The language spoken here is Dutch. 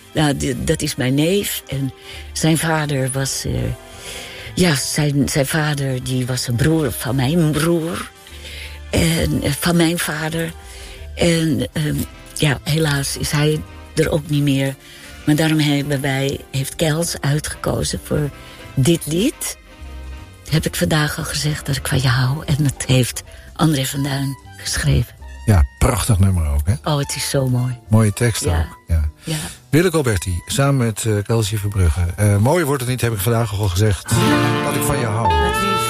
Nou, dat is mijn neef. En zijn vader was... zijn vader die was een broer van mijn broer. En van mijn vader. En helaas is hij er ook niet meer. Maar daarom heeft Kels uitgekozen voor dit lied. Heb ik vandaag al gezegd dat ik van je hou. En dat heeft André van Duin geschreven. Ja, prachtig nummer ook, hè? Oh, het is zo mooi. Mooie tekst ook, ja. Willeke Alberti, samen met Kelsey Verbrugge. Mooier wordt het niet, heb ik vandaag al gezegd, dat ik van je hou.